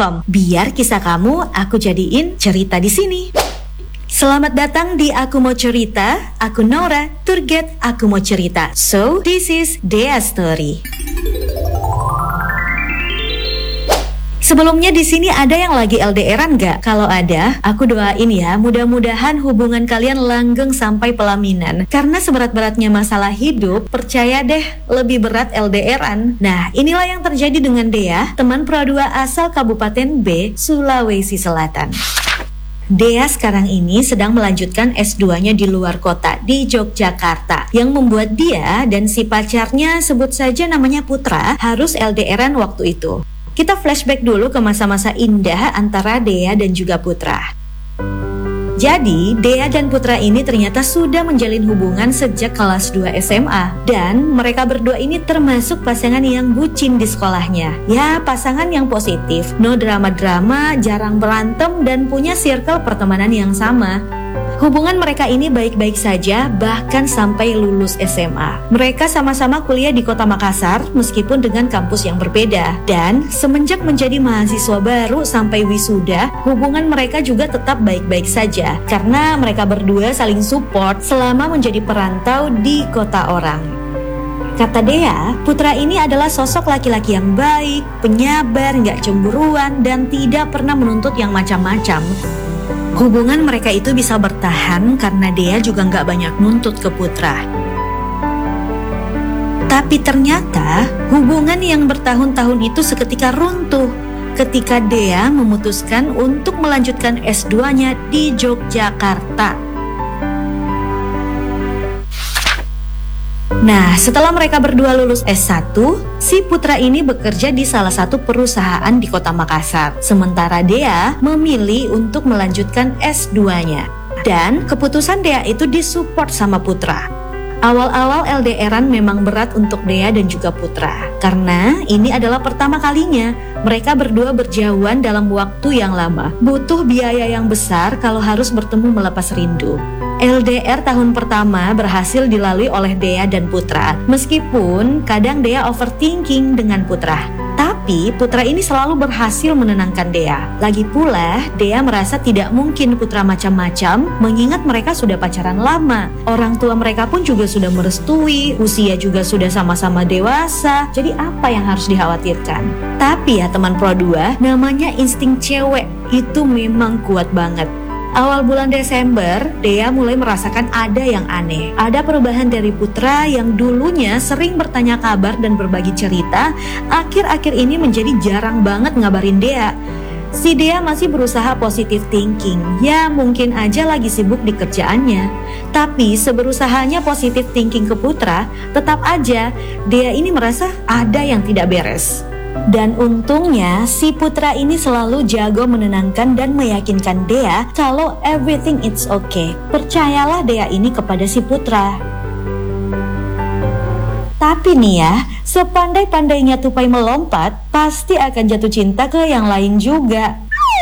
gmail.com. Biar kisah kamu aku jadiin cerita di sini. Selamat datang di Aku Mau Cerita. Aku Nora, tour guide Aku Mau Cerita. So, this is Dea Story. Sebelumnya di sini ada yang lagi LDRan nggak? Kalau ada, aku doain ya, mudah-mudahan hubungan kalian langgeng sampai pelaminan. Karena seberat-beratnya masalah hidup, percaya deh, lebih berat LDRan. Nah, inilah yang terjadi dengan Dea, teman Pro2 asal Kabupaten B, Sulawesi Selatan. Dea sekarang ini sedang melanjutkan S2-nya di luar kota, di Yogyakarta. Yang membuat dia dan si pacarnya, sebut saja namanya Putra, harus LDRan waktu itu. Kita flashback dulu ke masa-masa indah antara Dea dan juga Putra. Jadi, Dea dan Putra ini ternyata sudah menjalin hubungan sejak kelas 2 SMA. Dan mereka berdua ini termasuk pasangan yang bucin di sekolahnya. Ya, pasangan yang positif, no drama-drama, jarang berantem, dan punya circle pertemanan yang sama. Hubungan mereka ini baik-baik saja, bahkan sampai lulus SMA. Mereka sama-sama kuliah di kota Makassar, meskipun dengan kampus yang berbeda. Dan semenjak menjadi mahasiswa baru sampai wisuda, hubungan mereka juga tetap baik-baik saja. Karena mereka berdua saling support selama menjadi perantau di kota orang. Kata Dea, Putra ini adalah sosok laki-laki yang baik, penyabar, gak cemburuan, dan tidak pernah menuntut yang macam-macam. Hubungan mereka itu bisa bertahan karena Dea juga gak banyak nuntut ke Putra. Tapi ternyata hubungan yang bertahun-tahun itu seketika runtuh ketika Dea memutuskan untuk melanjutkan S2-nya di Yogyakarta. Nah, setelah mereka berdua lulus S1, si Putra ini bekerja di salah satu perusahaan di kota Makassar. Sementara Dea memilih untuk melanjutkan S2-nya. Dan keputusan Dea itu disupport sama Putra. Awal-awal LDRan memang berat untuk Dea dan juga Putra. Karena ini adalah pertama kalinya mereka berdua berjauhan dalam waktu yang lama. Butuh biaya yang besar kalau harus bertemu melepas rindu. LDR tahun pertama berhasil dilalui oleh Dea dan Putra. Meskipun kadang Dea overthinking dengan Putra. Tapi Putra ini selalu berhasil menenangkan Dea. Lagi pula Dea merasa tidak mungkin Putra macam-macam, mengingat mereka sudah pacaran lama. Orang tua mereka pun juga sudah merestui, usia juga sudah sama-sama dewasa. Jadi apa yang harus dikhawatirkan? Tapi ya teman Pro2, namanya insting cewek itu memang kuat banget. Awal bulan Desember, Dea mulai merasakan ada yang aneh. Ada perubahan dari Putra yang dulunya sering bertanya kabar dan berbagi cerita, akhir-akhir ini menjadi jarang banget ngabarin Dea. Si Dea masih berusaha positive thinking, ya mungkin aja lagi sibuk di kerjaannya. Tapi seberusahanya positive thinking ke Putra, tetap aja Dea ini merasa ada yang tidak beres. Dan untungnya si Putra ini selalu jago menenangkan dan meyakinkan Dea kalau everything it's okay. Percayalah Dea ini kepada si Putra. Tapi nih ya, sepandai-pandainya tupai melompat, pasti akan jatuh cinta ke yang lain juga.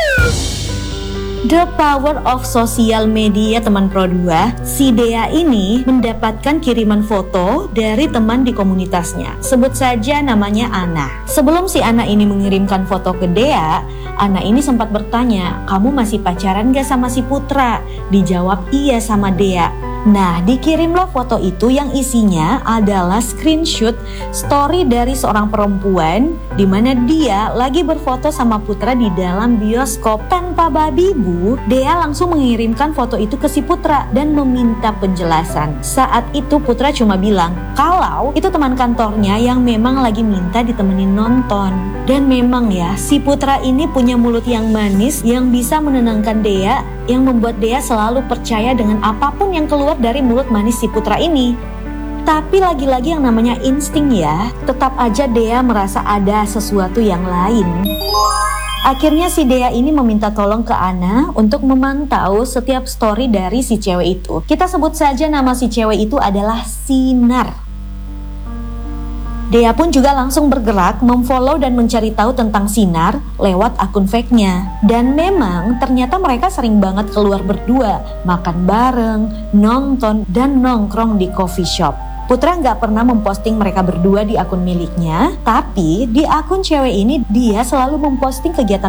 The power of social media teman Pro2, si Dea ini mendapatkan kiriman foto dari teman di komunitasnya. Sebut saja namanya Ana. Sebelum si Ana ini mengirimkan foto ke Dea, Ana ini sempat bertanya, kamu masih pacaran gak sama si Putra? Dijawab iya sama Dea. Nah, dikirimlah foto itu yang isinya adalah screenshot story dari seorang perempuan di mana dia lagi berfoto sama Putra di dalam bioskop. Tanpa babi bu, Dea langsung mengirimkan foto itu ke si Putra dan meminta penjelasan. Saat itu Putra cuma bilang kalau itu teman kantornya yang memang lagi minta ditemenin nonton. Dan memang ya, si Putra ini punya mulut yang manis yang bisa menenangkan Dea, yang membuat Dea selalu percaya dengan apapun yang keluar dari mulut manis si Putra ini. Tapi lagi-lagi yang namanya insting ya, tetap aja Dea merasa ada sesuatu yang lain. Akhirnya si Dea ini meminta tolong ke Ana untuk memantau setiap story dari si cewek itu. Kita sebut saja nama si cewek itu adalah Sinar. Dea pun juga langsung bergerak memfollow dan mencari tahu tentang Sinar lewat akun fake-nya. Dan memang ternyata mereka sering banget keluar berdua, makan bareng, nonton, dan nongkrong di coffee shop. Putra nggak pernah memposting mereka berdua di akun miliknya, tapi di akun cewek ini dia selalu memposting kegiatan